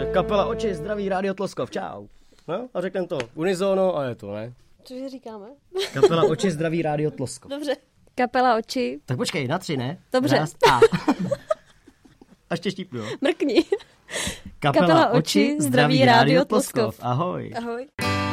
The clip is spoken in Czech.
Kapela Oči, zdraví Rádio Tloskov, čau. No, a řekneme to unizono a je to, ne? Cože říkáme? Kapela Oči, zdraví Rádio Tloskov. Dobře. Kapela Oči. Tak počkej, na 3, ne? Dobře. Raz, a. Ještě štípnu, jo? Mrkni. Kapela Oči, zdraví Rádio Tloskov. Ahoj. Ahoj.